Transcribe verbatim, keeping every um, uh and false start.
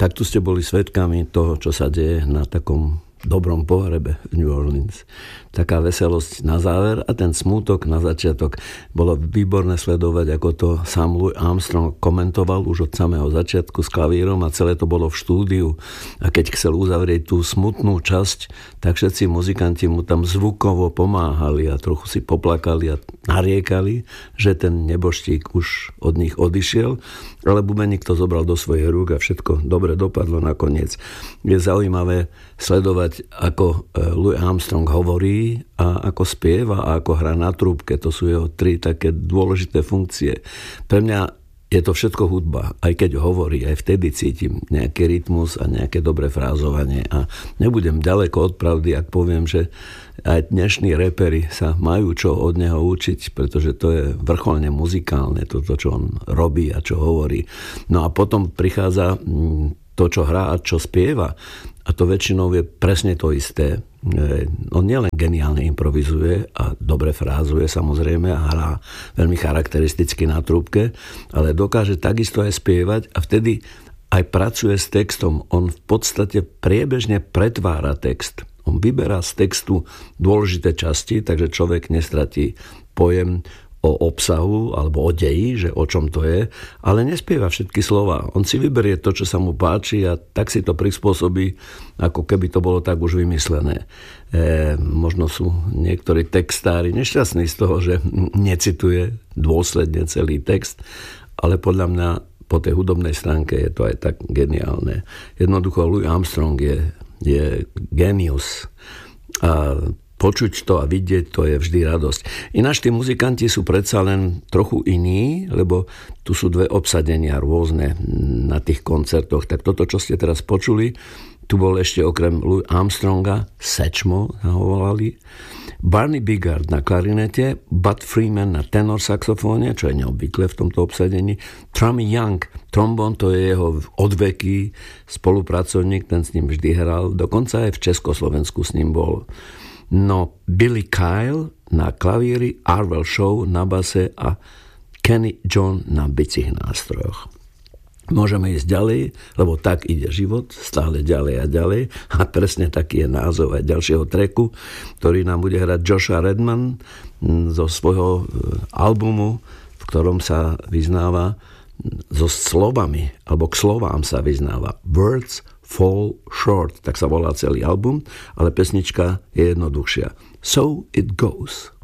Tak tu ste boli svedkami toho, čo sa deje na takom dobrom pohrebe v New Orleans. Taká veselosť na záver a ten smútok na začiatok. Bolo výborné sledovať, ako to sám Louis Armstrong komentoval už od samého začiatku s klavírom a celé to bolo v štúdiu. A keď chcel uzavrieť tú smutnú časť, tak všetci muzikanti mu tam zvukovo pomáhali a trochu si poplakali a nariekali, že ten neboštík už od nich odišiel, ale bubeník to zobral do svojich rúk a všetko dobre dopadlo nakoniec. Je zaujímavé sledovať, ako Louis Armstrong hovorí a ako spieva a ako hrá na trúbke. To sú jeho tri také dôležité funkcie. Pre mňa je to všetko hudba. Aj keď hovorí, aj vtedy cítim nejaký rytmus a nejaké dobré frázovanie. A nebudem ďaleko od pravdy, ak poviem, že aj dnešní reperi sa majú čo od neho učiť, pretože to je vrcholne muzikálne, toto, čo on robí a čo hovorí. No a potom prichádza to, čo hrá a čo spieva. A to väčšinou je presne to isté. On nielen geniálne improvizuje a dobre frázuje samozrejme a hrá veľmi charakteristicky na trúbke, ale dokáže takisto aj spievať a vtedy aj pracuje s textom. On v podstate priebežne pretvára text. On vyberá z textu dôležité časti, takže človek nestratí pojem o obsahu alebo o deji, že o čom to je, ale nespieva všetky slova. On si vyberie to, čo sa mu páči a tak si to prispôsobí, ako keby to bolo tak už vymyslené. E, možno sú niektorí textári nešťastní z toho, že necituje dôsledne celý text, ale podľa mňa po tej hudobnej stránke je to aj tak geniálne. Jednoducho Louis Armstrong je, je genius a počuť to a vidieť, to je vždy radosť. Ináč tí muzikanti sú predsa len trochu iní, lebo tu sú dve obsadenia rôzne na tých koncertoch. Tak toto, čo ste teraz počuli, tu bol ešte okrem Louis Armstronga Satchmo, ho volali, Barney Bigard na klarinete, Bud Freeman na tenor saxofóne, čo je neobvyklé v tomto obsadení, Trummy Young, trombón, to je jeho odveký spolupracovník, ten s ním vždy hral, dokonca aj v Československu s ním bol. No, Billy Kyle na klavíri, Arvel Shaw na base a Kenny John na bicích nástrojoch. Môžeme ísť ďalej, lebo tak ide život, stále ďalej a ďalej. A presne taký je názov aj ďalšieho tracku, ktorý nám bude hrať Joshua Redman zo svojho albumu, v ktorom sa vyznáva so slovami, alebo k slovám sa vyznáva Words Fall Short, tak sa volá celý album, ale pesnička je jednoduchšia. So It Goes.